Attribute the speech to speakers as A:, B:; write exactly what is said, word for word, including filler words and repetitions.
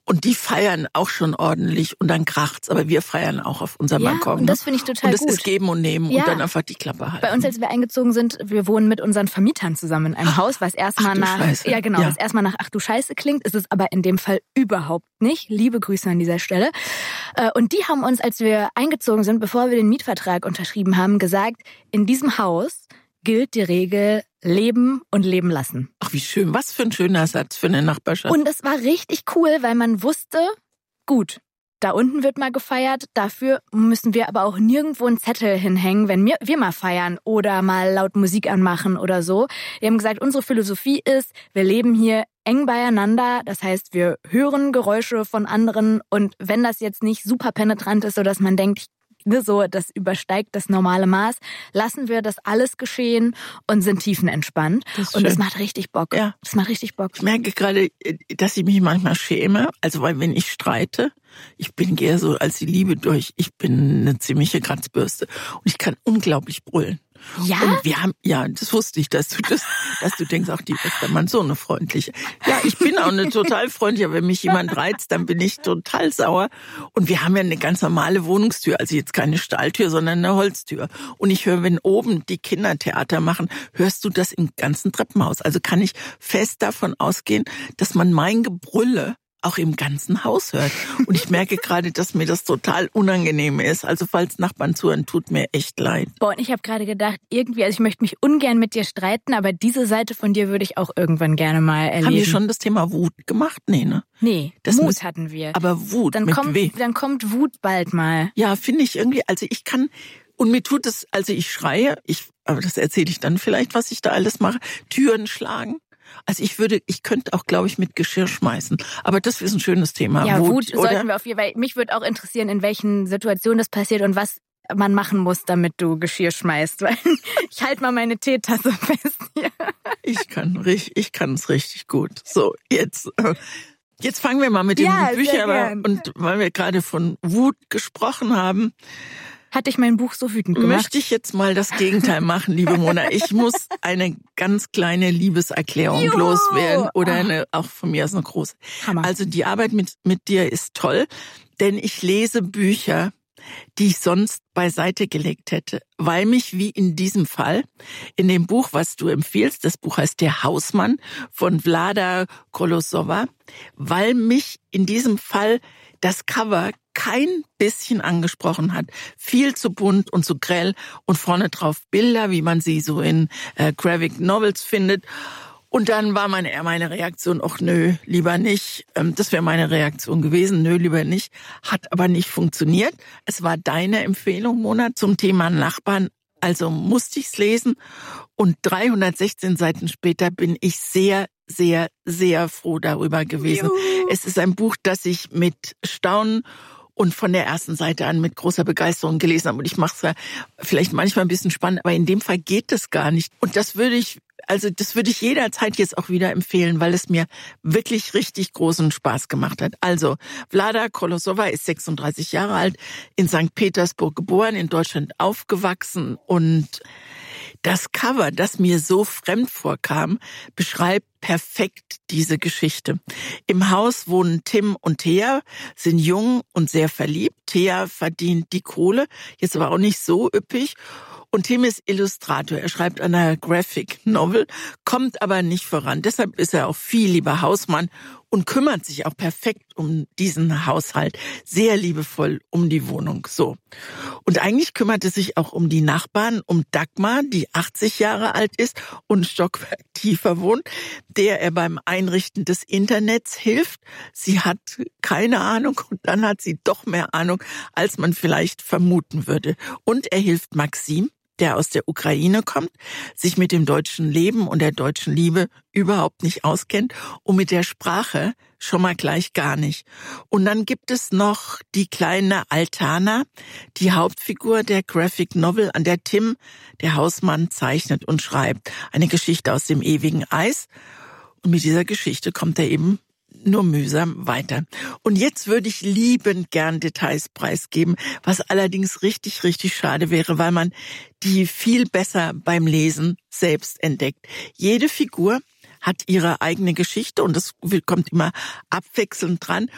A: Und die feiern auch schon ordentlich und dann kracht's, aber wir feiern auch auf unserem
B: ja,
A: Balkon.
B: Und das finde ich total
A: gut. Und das
B: gut.
A: ist geben und nehmen
B: ja.
A: und dann einfach die Klappe halten.
B: Bei uns, als wir eingezogen sind, wir wohnen mit unseren Vermietern zusammen in einem Haus, was erstmal nach
A: Scheiße.
B: ja genau,
A: ja.
B: was erstmal nach Ach du Scheiße klingt, ist es aber in dem Fall überhaupt nicht. Liebe Grüße an dieser Stelle. Und die haben uns, als wir eingezogen sind, bevor wir den Mietvertrag unterschrieben haben, gesagt, in diesem Haus gilt die Regel leben und leben lassen.
A: Ach, wie schön. Was für ein schöner Satz für eine Nachbarschaft.
B: Und es war richtig cool, weil man wusste, gut, da unten wird mal gefeiert, dafür müssen wir aber auch nirgendwo einen Zettel hinhängen, wenn wir, wir mal feiern oder mal laut Musik anmachen oder so. Wir haben gesagt, unsere Philosophie ist, wir leben hier eng beieinander, das heißt, wir hören Geräusche von anderen und wenn das jetzt nicht super penetrant ist, sodass man denkt, so, das übersteigt das normale Maß, lassen wir das alles geschehen und sind tiefenentspannt. Das und das macht richtig Bock.
A: Ja.
B: Das macht richtig Bock.
A: Ich merke gerade, dass ich mich manchmal schäme, also weil wenn ich streite, ich bin eher so als die Liebe durch, ich bin eine ziemliche Kratzbürste und ich kann unglaublich brüllen.
B: Ja?
A: Und wir haben, ja, das wusste ich, dass du das, dass du denkst, auch die Westermann, so eine freundliche. Ja, ich bin auch eine total freundliche. Wenn mich jemand reizt, dann bin ich total sauer. Und wir haben ja eine ganz normale Wohnungstür, also jetzt keine Stahltür, sondern eine Holztür. Und ich höre, wenn oben die Kinder Theater machen, hörst du das im ganzen Treppenhaus. Also kann ich fest davon ausgehen, dass man mein Gebrülle auch im ganzen Haus hört. Und ich merke gerade, dass mir das total unangenehm ist. Also falls Nachbarn zuhören, tut mir echt leid.
B: Boah, und ich habe gerade gedacht, irgendwie, also ich möchte mich ungern mit dir streiten, aber diese Seite von dir würde ich auch irgendwann gerne mal erleben.
A: Haben wir schon das Thema Wut gemacht? Nee, ne?
B: Nee,
A: das
B: Mut
A: muss,
B: hatten wir.
A: Aber Wut
B: dann
A: mit
B: kommt,
A: W.
B: Dann kommt Wut bald mal.
A: Ja, finde ich irgendwie, also ich kann, und mir tut es, also ich schreie, ich, aber das erzähle ich dann vielleicht, was ich da alles mache, Türen schlagen. Also ich würde, ich könnte auch, glaube ich, mit Geschirr schmeißen. Aber das ist ein schönes Thema.
B: Ja, Wut,
A: Wut oder?
B: Sollten wir auf jeden Fall. Mich würde auch interessieren, in welchen Situationen das passiert und was man machen muss, damit du Geschirr schmeißt. Weil ich halte mal meine Teetasse fest hier.
A: Ich kann, ich kann es richtig gut. So, jetzt, jetzt fangen wir mal mit den
B: ja,
A: Büchern an. Und weil wir gerade von Wut gesprochen haben,
B: hat dich mein Buch so wütend gemacht?
A: Möchte ich jetzt mal das Gegenteil machen, liebe Mona. Ich muss eine ganz kleine Liebeserklärung
B: Juhu.
A: loswerden oder eine, auch von mir aus eine große.
B: Hammer.
A: Also die Arbeit mit, mit dir ist toll, denn ich lese Bücher, die ich sonst beiseite gelegt hätte, weil mich wie in diesem Fall in dem Buch, was du empfiehlst, das Buch heißt Der Hausmann von Vlada Kolosova, weil mich in diesem Fall das Cover kein bisschen angesprochen hat. Viel zu bunt und zu grell und vorne drauf Bilder, wie man sie so in äh, Graphic Novels findet. Und dann war meine, meine Reaktion, ach nö, lieber nicht. Ähm, das wäre meine Reaktion gewesen, nö, lieber nicht. Hat aber nicht funktioniert. Es war deine Empfehlung, Mona, zum Thema Nachbarn. Also musste ich's lesen. Und dreihundertsechzehn Seiten später bin ich sehr, sehr, sehr froh darüber gewesen. Juhu. Es ist ein Buch, das ich mit Staunen und von der ersten Seite an mit großer Begeisterung gelesen habe. Und ich mache es ja vielleicht manchmal ein bisschen spannend, aber in dem Fall geht das gar nicht. Und das würde ich, also das würde ich jederzeit jetzt auch wieder empfehlen, weil es mir wirklich richtig großen Spaß gemacht hat. Also, Vlada Kolosova ist sechsunddreißig Jahre alt, in Sankt Petersburg geboren, in Deutschland aufgewachsen und das Cover, das mir so fremd vorkam, beschreibt perfekt diese Geschichte. Im Haus wohnen Tim und Thea, sind jung und sehr verliebt. Thea verdient die Kohle, jetzt aber auch nicht so üppig. Und Tim ist Illustrator, er schreibt an einer Graphic Novel, kommt aber nicht voran. Deshalb ist er auch viel lieber Hausmann und kümmert sich auch perfekt um diesen Haushalt, sehr liebevoll um die Wohnung. So. Und eigentlich kümmert er sich auch um die Nachbarn, um Dagmar, die achtzig Jahre alt ist und ein Stockwerk tiefer wohnt, der er beim Einrichten des Internets hilft. Sie hat keine Ahnung und dann hat sie doch mehr Ahnung, als man vielleicht vermuten würde. Und er hilft Maxim, der aus der Ukraine kommt, sich mit dem deutschen Leben und der deutschen Liebe überhaupt nicht auskennt und mit der Sprache schon mal gleich gar nicht. Und dann gibt es noch die kleine Altana, die Hauptfigur der Graphic Novel, an der Tim, der Hausmann, zeichnet und schreibt. Eine Geschichte aus dem ewigen Eis. Und mit dieser Geschichte kommt er eben nur mühsam weiter. Und jetzt würde ich liebend gern Details preisgeben, was allerdings richtig, richtig schade wäre, weil man die viel besser beim Lesen selbst entdeckt. Jede Figur hat ihre eigene Geschichte und das kommt immer abwechselnd dran